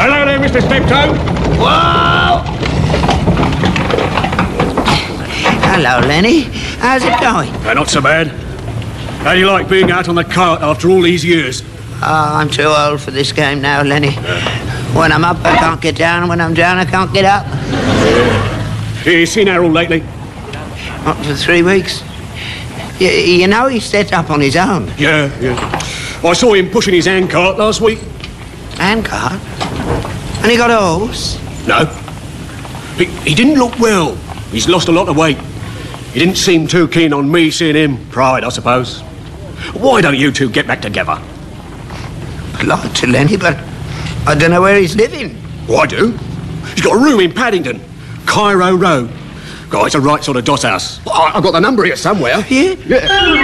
Hello there, Mr. Steptoe. Whoa! Hello, Lenny. How's it going? Not so bad. How do you like being out on the cart after all these years? I'm too old for this game now, Lenny. When I'm up, I can't get down, and when I'm down, I can't get up. You seen Harold lately? Not for 3 weeks. You know he's set up on his own. Yeah. I saw him pushing his handcart last week. Handcart? And he got a horse? No. He didn't look well. He's lost a lot of weight. He didn't seem too keen on me seeing him. Pride, I suppose. Why don't you two get back together? I'd like to, Lenny, but I don't know where he's living. Oh, I do. He's got a room in Paddington, Cairo Road. God, it's a right sort of doss house. I've got the number here somewhere. Yeah? Yeah.